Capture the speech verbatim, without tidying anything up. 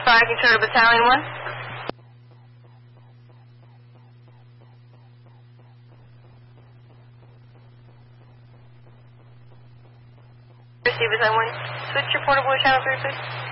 five, control to Battalion one. Receive Battalion one. Switch your portable to channel three, please.